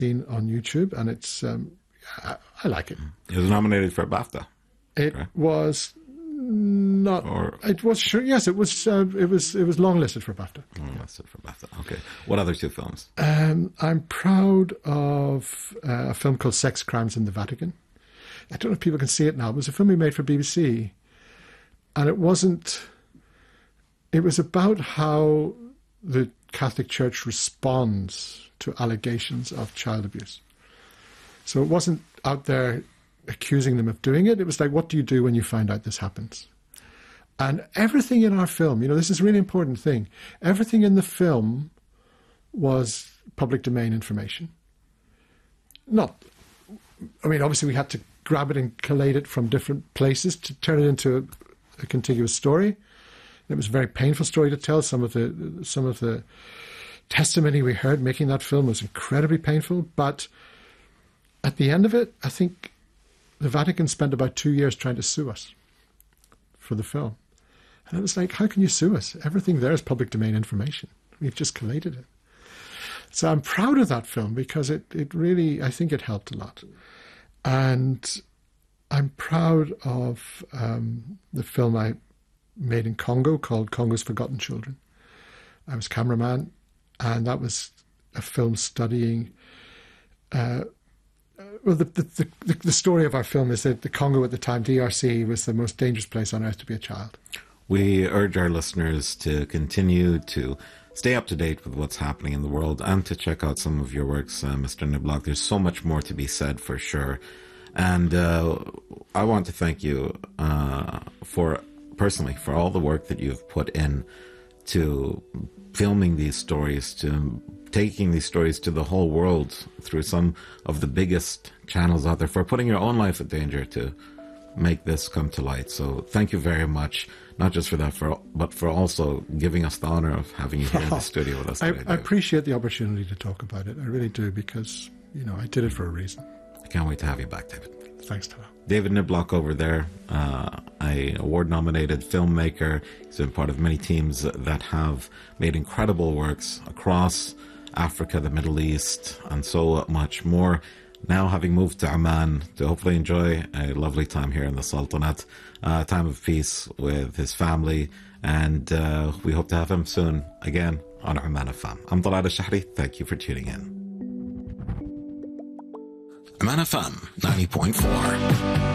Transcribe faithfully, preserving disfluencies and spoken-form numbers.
seen on YouTube, and it's um, I, I like it. It was nominated for a BAFTA. It right? was not. Or, it was sure. Yes, it was. Uh, it was. It was longlisted for BAFTA. Longlisted for BAFTA. Okay. What other two films? Um, I'm proud of uh, a film called Sex Crimes in the Vatican. I don't know if people can see it now. It was a film we made for B B C, and it wasn't. It was about how the Catholic Church responds to allegations of child abuse. So it wasn't out there accusing them of doing it. It was like, what do you do when you find out this happens? And everything in our film, you know, this is a really important thing. Everything in the film was public domain information. Not, I mean, obviously we had to grab it and collate it from different places to turn it into a, a contiguous story. It was a very painful story to tell. Some of the some of the testimony we heard making that film was incredibly painful. But at the end of it, I think the Vatican spent about two years trying to sue us for the film. And it was like, how can you sue us? Everything there is public domain information. We've just collated it. So I'm proud of that film because it, it really, I think it helped a lot. And I'm proud of um, the film I made in Congo called Congo's Forgotten Children. I was cameraman, and that was a film studying... Uh, well, the, the, the, the story of our film is that the Congo at the time, D R C, was the most dangerous place on earth to be a child. We urge our listeners to continue to stay up to date with what's happening in the world and to check out some of your works, uh, Mister Niblock. There's so much more to be said for sure. And uh, I want to thank you uh, for... personally, for all the work that you've put in to filming these stories, to taking these stories to the whole world through some of the biggest channels out there, for putting your own life in danger to make this come to light. So thank you very much, not just for that, for but for also giving us the honor of having you here in the studio with us I, today. I appreciate the opportunity to talk about it. I really do, because, you know, I did it for a reason. I can't wait to have you back, David. Thanks, Tara. David Niblock over there, uh, a award-nominated filmmaker. He's been part of many teams that have made incredible works across Africa, the Middle East, and so much more. Now having moved to Oman to hopefully enjoy a lovely time here in the Sultanate, a time of peace with his family, and uh, we hope to have him soon again on Oman F M. I'm Talal Al-Shahri. Thank you for tuning in. Oman F M ninety point four.